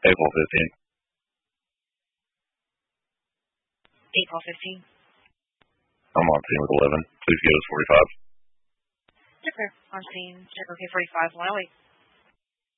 April 15th. April 15th. I'm on scene with 11. Please give us 45. Yes, sir. On scene, check OK 45. 108.